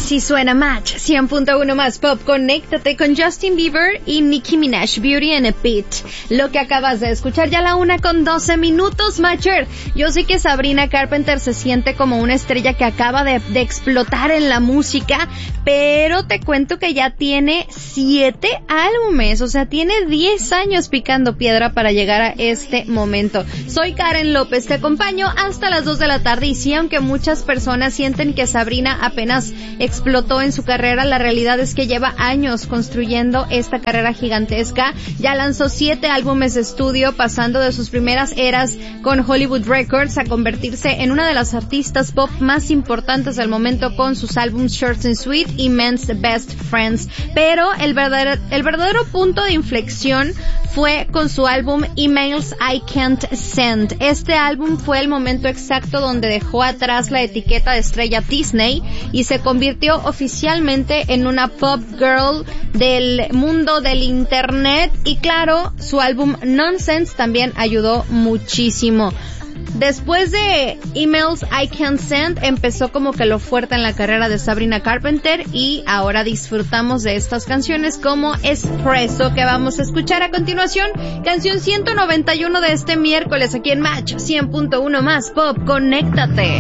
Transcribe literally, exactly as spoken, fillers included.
Así suena Match cien punto uno más Pop. Conéctate con Justin Bieber y Nicki Minaj, Beauty and a Beat. Lo que acabas de escuchar, ya la una con doce minutos, Matcher. Yo sé que Sabrina Carpenter se siente como una estrella que acaba de, de explotar en la música, pero te cuento que ya tiene siete álbumes, o sea, tiene diez años picando piedra para llegar a este momento. Soy Karen López, te acompaño hasta las dos de la tarde, y sí, aunque muchas personas sienten que Sabrina apenas explotó en su carrera, la realidad es que lleva años construyendo esta carrera gigantesca. Ya lanzó siete álbumes de estudio, pasando de sus primeras eras con Hollywood Records a convertirse en una de las artistas pop más importantes del momento con sus álbumes Short and Sweet y Men's Best Friends. Pero el verdadero, el verdadero punto de inflexión fue con su álbum Emails I Can't Send. Este álbum fue el momento exacto donde dejó atrás la etiqueta de estrella Disney y se convirtió oficialmente en una pop girl del mundo del internet. Y claro, su álbum Nonsense también ayudó muchísimo. Después de Emails I Can't Send, empezó como que lo fuerte en la carrera de Sabrina Carpenter, y ahora disfrutamos de estas canciones como Espresso, que vamos a escuchar a continuación. Canción ciento noventa y uno de este miércoles aquí en Match cien punto uno más Pop. Conéctate.